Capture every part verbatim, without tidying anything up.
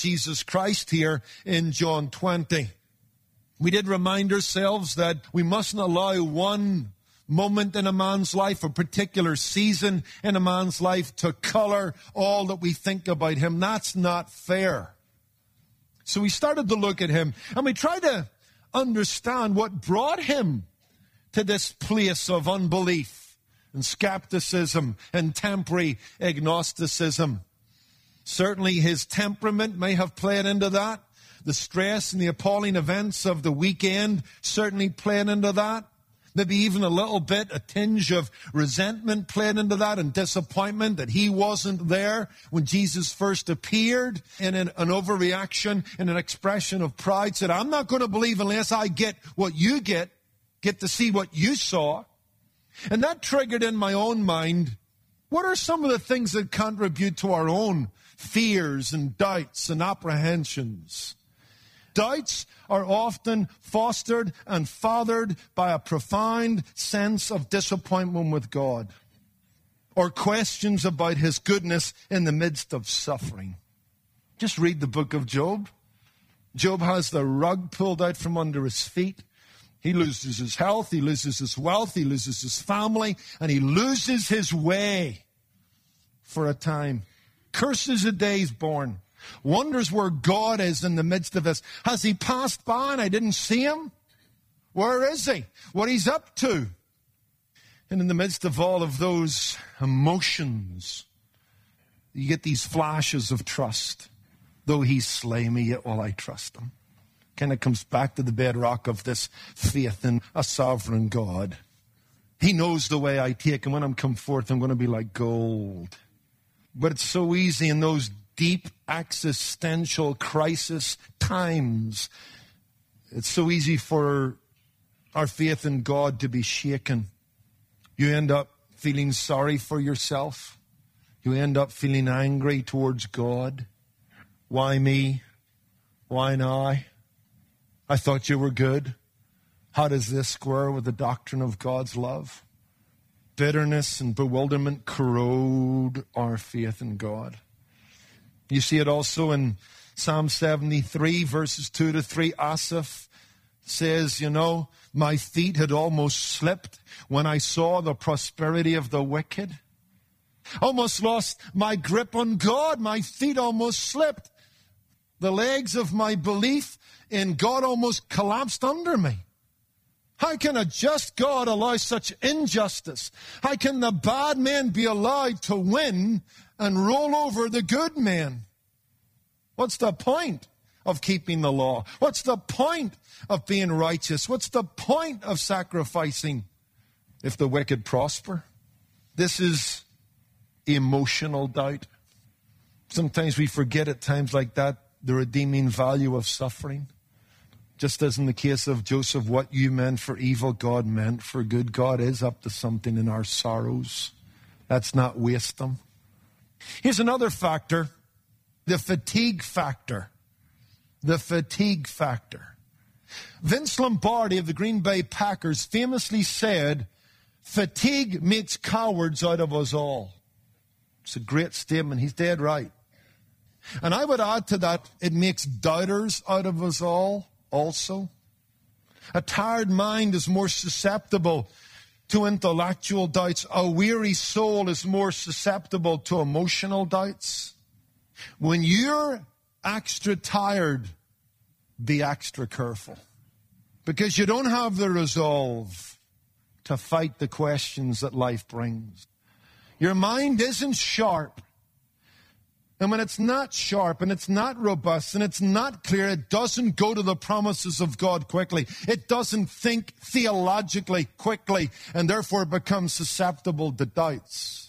Jesus Christ here in John twenty. We did remind ourselves that we mustn't allow one moment in a man's life, a particular season in a man's life, to color all that we think about him. That's not fair. So we started to look at him, and we tried to understand what brought him to this place of unbelief and skepticism and temporary agnosticism. Certainly his temperament may have played into that. The stress and the appalling events of the weekend certainly played into that. Maybe even a little bit, a tinge of resentment played into that, and disappointment that he wasn't there when Jesus first appeared, in an, an overreaction, in an expression of pride, said, I'm not going to believe unless I get what you get, get to see what you saw. And that triggered in my own mind, what are some of the things that contribute to our own fears and doubts and apprehensions? Doubts are often fostered and fathered by a profound sense of disappointment with God, or questions about his goodness in the midst of suffering. Just read the book of Job. Job has the rug pulled out from under his feet. He loses his health, he loses his wealth, he loses his family, and he loses his way for a time. Curses a day he's born. Wonders where God is in the midst of this. Has he passed by and I didn't see him? Where is he? What he's up to? And in the midst of all of those emotions, you get these flashes of trust. Though he slay me, yet will I trust him. Kind of comes back to the bedrock of this faith in a sovereign God. He knows the way I take, and when I'm come forth, I'm going to be like gold. But it's so easy in those deep existential crisis times. It's so easy for our faith in God to be shaken. You end up feeling sorry for yourself. You end up feeling angry towards God. Why me? Why now? I thought you were good. How does this square with the doctrine of God's love? Bitterness and bewilderment corrode our faith in God. You see it also in Psalm seventy-three, verses two to three. Asaph says, you know, my feet had almost slipped when I saw the prosperity of the wicked. Almost lost my grip on God. My feet almost slipped. The legs of my belief in God almost collapsed under me. How can a just God allow such injustice? How can the bad men be allowed to win and roll over the good men? What's the point of keeping the law? What's the point of being righteous? What's the point of sacrificing if the wicked prosper? This is emotional doubt. Sometimes we forget at times like that the redeeming value of suffering. Just as in the case of Joseph, what you meant for evil, God meant for good. God is up to something in our sorrows. Let's not waste them. Here's another factor, the fatigue factor. The fatigue factor. Vince Lombardi of the Green Bay Packers famously said, fatigue makes cowards out of us all. It's a great statement. He's dead right. And I would add to that, it makes doubters out of us all also. A tired mind is more susceptible to intellectual doubts. A weary soul is more susceptible to emotional doubts. When you're extra tired, be extra careful. Because you don't have the resolve to fight the questions that life brings. Your mind isn't sharp. And when it's not sharp and it's not robust and it's not clear, it doesn't go to the promises of God quickly. It doesn't think theologically quickly, and therefore it becomes susceptible to doubts.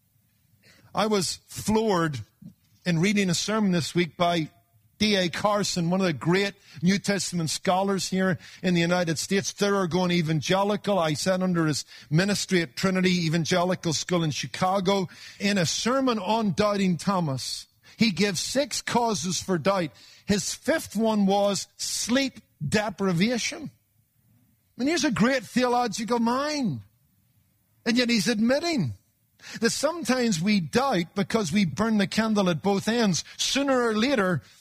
I was floored in reading a sermon this week by D A Carson, one of the great New Testament scholars here in the United States, thoroughgoing evangelical. I sat under his ministry at Trinity Evangelical School in Chicago. In a sermon on doubting Thomas, he gives six causes for doubt. His fifth one was sleep deprivation. And here's a great theological mind. And yet he's admitting that sometimes we doubt because we burn the candle at both ends. Sooner or later,